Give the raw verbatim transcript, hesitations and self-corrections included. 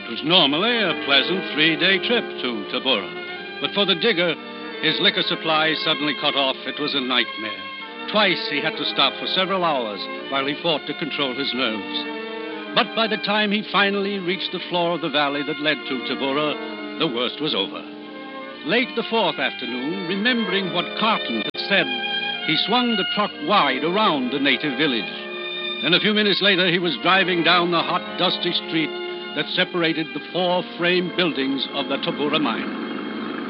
It was normally a pleasant three-day trip to Tabora. But for the digger, his liquor supply suddenly cut off. It was a nightmare. Twice he had to stop for several hours while he fought to control his nerves. But by the time he finally reached the floor of the valley that led to Tabora, the worst was over. Late the fourth afternoon, remembering what Carton had said, he swung the truck wide around the native village. Then a few minutes later, he was driving down the hot, dusty street that separated the four frame buildings of the Tabora mine.